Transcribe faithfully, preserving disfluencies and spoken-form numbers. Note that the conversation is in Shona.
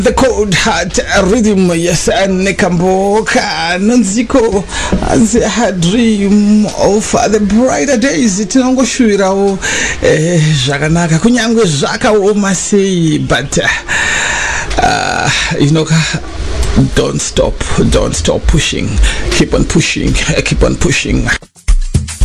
The cold heart rhythm, yes, and Nekamboka Nanziko as I had dream of the brighter days. Tinongo Shuirao Jaganaka Kunyangwe Zaka Omasi, but uh, you know, don't stop, don't stop pushing, keep on pushing, keep on pushing.